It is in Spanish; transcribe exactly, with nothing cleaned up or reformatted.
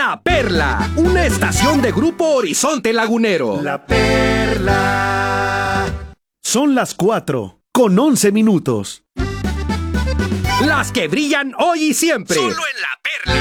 La Perla, una estación de Grupo Horizonte Lagunero. La Perla. Son las cuatro con once minutos. Las que brillan hoy y siempre. Solo en La Perla.